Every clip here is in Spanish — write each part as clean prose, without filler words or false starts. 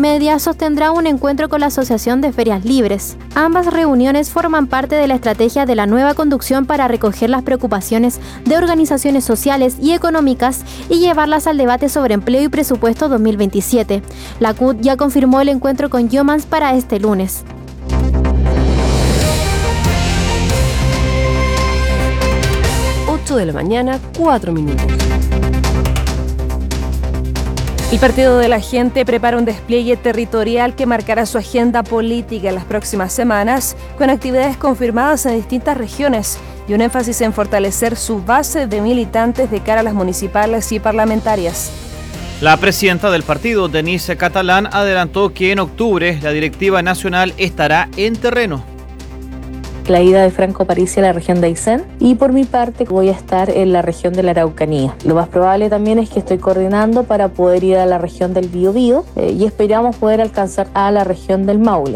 6:30 sostendrá un encuentro con la Asociación de Ferias Libres. Ambas reuniones forman parte de la estrategia de la nueva conducción para recoger las preocupaciones de organizaciones sociales y económicas y llevarlas al debate sobre empleo y presupuesto 2027. La CUT ya confirmó el encuentro con Jomans para este lunes. De la mañana, 4 minutos. El Partido de la Gente prepara un despliegue territorial que marcará su agenda política en las próximas semanas, con actividades confirmadas en distintas regiones y un énfasis en fortalecer su base de militantes de cara a las municipales y parlamentarias. La presidenta del partido, Denise Catalán, adelantó que en octubre la directiva nacional estará en terreno. La ida de Franco Parisi a la región de Aysén y por mi parte voy a estar en la región de la Araucanía. Lo más probable también es que estoy coordinando para poder ir a la región del Biobío y esperamos poder alcanzar a la región del Maule.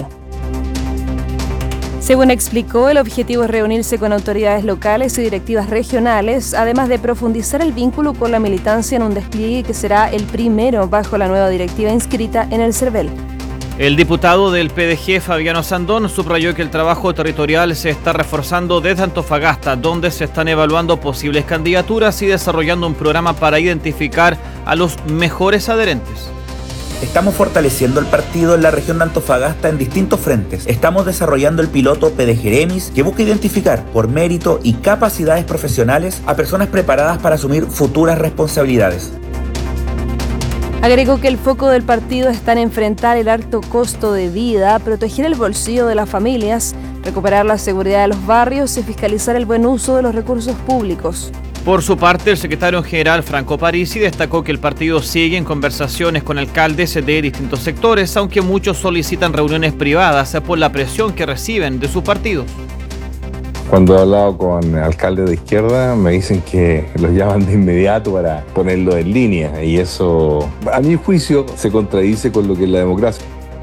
Según explicó, el objetivo es reunirse con autoridades locales y directivas regionales, además de profundizar el vínculo con la militancia en un despliegue que será el primero bajo la nueva directiva inscrita en el CERVEL. El diputado del PDG, Fabiano Sandón, subrayó que el trabajo territorial se está reforzando desde Antofagasta, donde se están evaluando posibles candidaturas y desarrollando un programa para identificar a los mejores adherentes. Estamos fortaleciendo el partido en la región de Antofagasta en distintos frentes. Estamos desarrollando el piloto PDG-EREMIS, que busca identificar por mérito y capacidades profesionales a personas preparadas para asumir futuras responsabilidades. Agregó que el foco del partido está en enfrentar el alto costo de vida, proteger el bolsillo de las familias, recuperar la seguridad de los barrios y fiscalizar el buen uso de los recursos públicos. Por su parte, el secretario general Franco Parisi destacó que el partido sigue en conversaciones con alcaldes de distintos sectores, aunque muchos solicitan reuniones privadas por la presión que reciben de sus partidos. Cuando he hablado con alcaldes de izquierda me dicen que los llaman de inmediato para ponerlo en línea y eso, a mi juicio, se contradice con lo que es la democracia.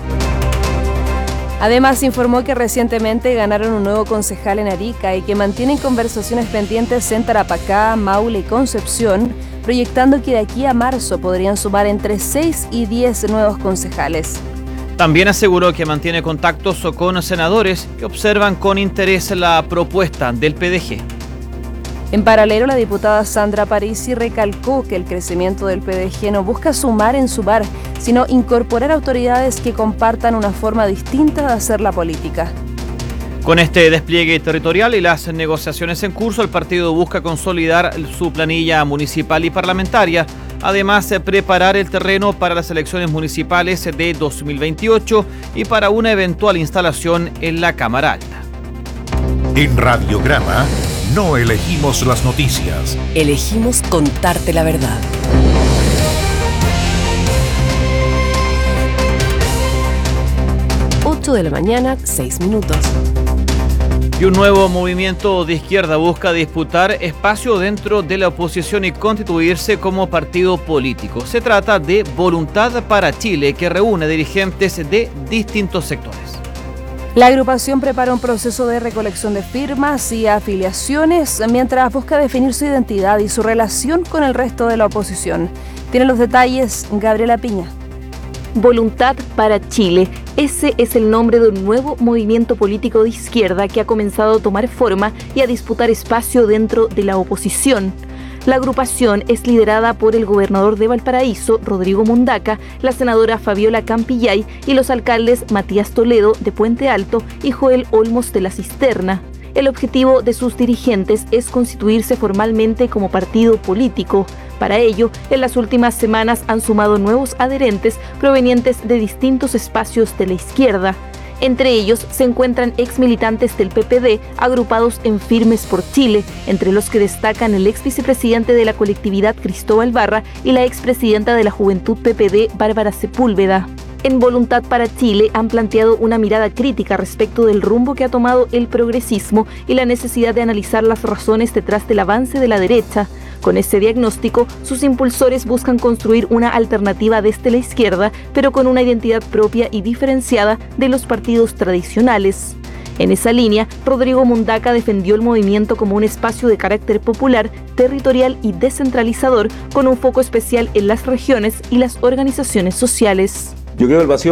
Además, informó que recientemente ganaron un nuevo concejal en Arica y que mantienen conversaciones pendientes en Tarapacá, Maule y Concepción, proyectando que de aquí a marzo podrían sumar entre 6 y 10 nuevos concejales. También aseguró que mantiene contactos con senadores que observan con interés la propuesta del PDG. En paralelo, la diputada Sandra Parisi recalcó que el crecimiento del PDG no busca sumar en sumar, sino incorporar autoridades que compartan una forma distinta de hacer la política. Con este despliegue territorial y las negociaciones en curso, el partido busca consolidar su planilla municipal y parlamentaria. Además, preparar el terreno para las elecciones municipales de 2028 y para una eventual instalación en la Cámara Alta. En Radiograma no elegimos las noticias. Elegimos contarte la verdad. De la mañana, 6 minutos. Y un nuevo movimiento de izquierda busca disputar espacio dentro de la oposición y constituirse como partido político. Se trata de Voluntad para Chile, que reúne dirigentes de distintos sectores. La agrupación prepara un proceso de recolección de firmas y afiliaciones mientras busca definir su identidad y su relación con el resto de la oposición. Tiene los detalles Gabriela Piña. Voluntad para Chile. Ese es el nombre de un nuevo movimiento político de izquierda que ha comenzado a tomar forma y a disputar espacio dentro de la oposición. La agrupación es liderada por el gobernador de Valparaíso, Rodrigo Mundaca, la senadora Fabiola Campillay y los alcaldes Matías Toledo de Puente Alto y Joel Olmos de la Cisterna. El objetivo de sus dirigentes es constituirse formalmente como partido político. Para ello, en las últimas semanas han sumado nuevos adherentes provenientes de distintos espacios de la izquierda. Entre ellos se encuentran exmilitantes del PPD agrupados en Firmes por Chile, entre los que destacan el ex vicepresidente de la colectividad Cristóbal Barra y la expresidenta de la Juventud PPD Bárbara Sepúlveda. En Voluntad para Chile han planteado una mirada crítica respecto del rumbo que ha tomado el progresismo y la necesidad de analizar las razones detrás del avance de la derecha. Con ese diagnóstico, sus impulsores buscan construir una alternativa desde la izquierda, pero con una identidad propia y diferenciada de los partidos tradicionales. En esa línea, Rodrigo Mundaca defendió el movimiento como un espacio de carácter popular, territorial y descentralizador, con un foco especial en las regiones y las organizaciones sociales. Yo creo que el vacío